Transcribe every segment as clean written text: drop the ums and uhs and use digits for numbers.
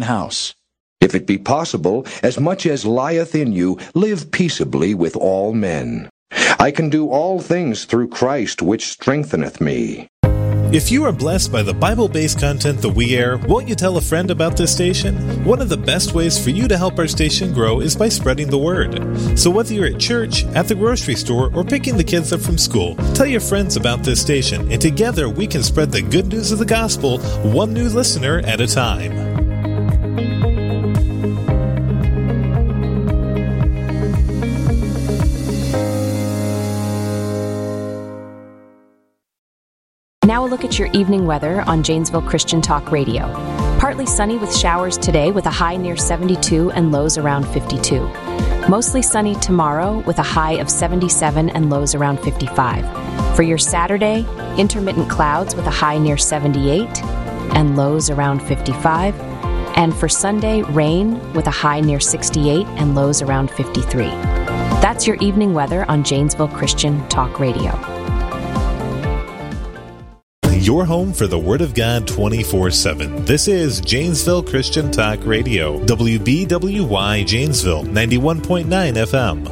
house. If it be possible, as much as lieth in you, live peaceably with all men. I can do all things through Christ which strengtheneth me. If you are blessed by the Bible-based content that we air, won't you tell a friend about this station? One of the best ways for you to help our station grow is by spreading the word. So whether you're at church, at the grocery store, or picking the kids up from school, tell your friends about this station, and together we can spread the good news of the gospel, one new listener at a time. Now a look at your evening weather on Janesville Christian Talk Radio. Partly sunny with showers today with a high near 72 and lows around 52. Mostly sunny tomorrow with a high of 77 and lows around 55. For your Saturday, intermittent clouds with a high near 78 and lows around 55. And for Sunday, rain with a high near 68 and lows around 53. That's your evening weather on Janesville Christian Talk Radio. Your home for the Word of God 24/7. This is Janesville Christian Talk Radio, WBWY Janesville, 91.9 FM.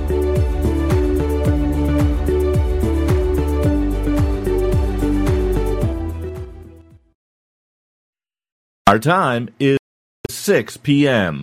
Our time is 6 p.m.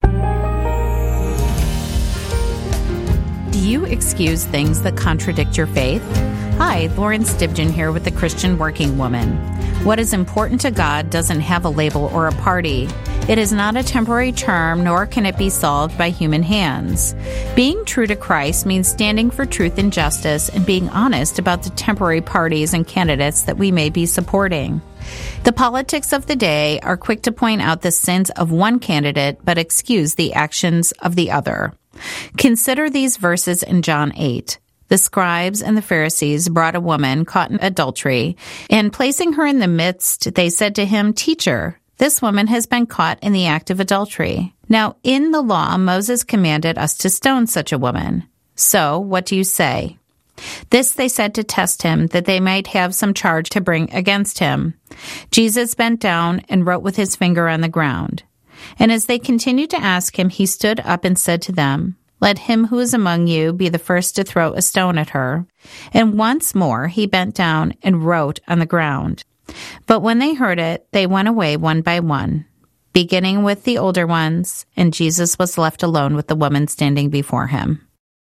Do you excuse things that contradict your faith? Hi, Lauren Stibgen here with the Christian Working Woman. What is important to God doesn't have a label or a party. It is not a temporary term, nor can it be solved by human hands. Being true to Christ means standing for truth and justice and being honest about the temporary parties and candidates that we may be supporting. The politics of the day are quick to point out the sins of one candidate, but excuse the actions of the other. Consider these verses in John 8. The scribes and the Pharisees brought a woman caught in adultery, and placing her in the midst, they said to him, "Teacher, this woman has been caught in the act of adultery. Now, in the law, Moses commanded us to stone such a woman. So, what do you say?" This they said to test him, that they might have some charge to bring against him. Jesus bent down and wrote with his finger on the ground. And as they continued to ask him, he stood up and said to them, "Let him who is among you be the first to throw a stone at her." And once more he bent down and wrote on the ground. But when they heard it, they went away one by one, beginning with the older ones, and Jesus was left alone with the woman standing before him.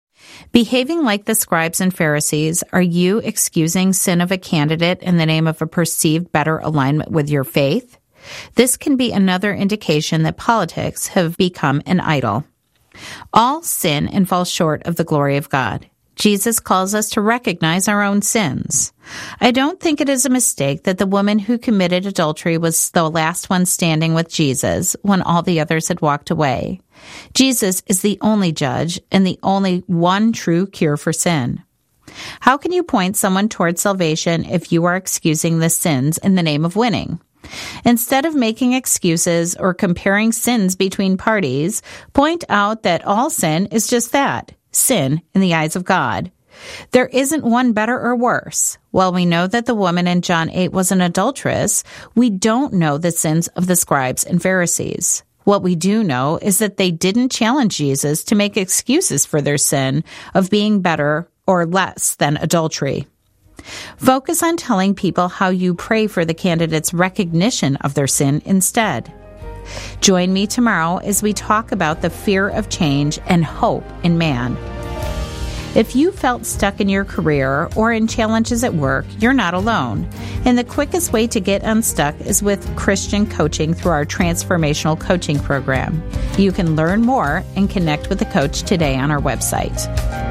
Behaving like the scribes and Pharisees, are you excusing sin of a candidate in the name of a perceived better alignment with your faith? This can be another indication that politics have become an idol. All sin and fall short of the glory of God. Jesus calls us to recognize our own sins. I don't think it is a mistake that the woman who committed adultery was the last one standing with Jesus when all the others had walked away. Jesus is the only judge and the only one true cure for sin. How can you point someone towards salvation if you are excusing the sins in the name of winning? Instead of making excuses or comparing sins between parties, point out that all sin is just that, sin in the eyes of God. There isn't one better or worse. While we know that the woman in John 8 was an adulteress, we don't know the sins of the scribes and Pharisees. What we do know is that they didn't challenge Jesus to make excuses for their sin of being better or less than adultery. Focus on telling people how you pray for the candidate's recognition of their sin instead. Join me tomorrow as we talk about the fear of change and hope in man. If you felt stuck in your career or in challenges at work, you're not alone. And the quickest way to get unstuck is with Christian coaching through our transformational coaching program. You can learn more and connect with the coach today on our website.